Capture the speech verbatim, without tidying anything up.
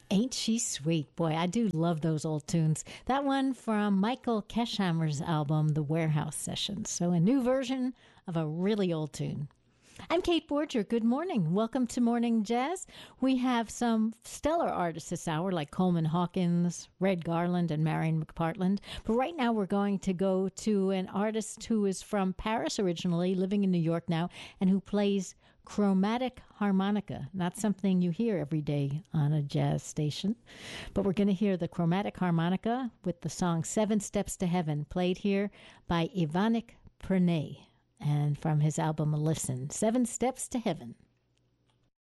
Ain't She Sweet? Boy, I do love those old tunes. That one from Michael Keshammer's album, The Warehouse Sessions. So a new version of a really old tune. I'm Kate Borger. Good morning. Welcome to Morning Jazz. We have some stellar artists this hour like Coleman Hawkins, Red Garland, and Marion McPartland. But right now we're going to go to an artist who is from Paris originally, living in New York now, and who plays chromatic harmonica. Not something you hear every day on a jazz station. But we're going to hear the chromatic harmonica with the song Seven Steps to Heaven, played here by Ivanik Pernay. And from his album Listen, Seven Steps to Heaven.